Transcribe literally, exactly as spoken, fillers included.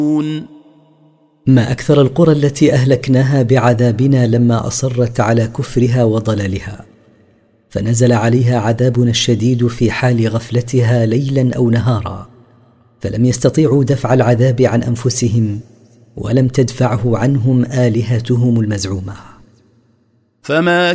ما أكثر القرى التي أهلكناها بعذابنا لما أصرت على كفرها وضلالها، فنزل عليها عذابنا الشديد في حال غفلتها ليلا أو نهارا، فلم يستطيعوا دفع العذاب عن أنفسهم، ولم تدفعه عنهم آلهتهم المزعومة. فما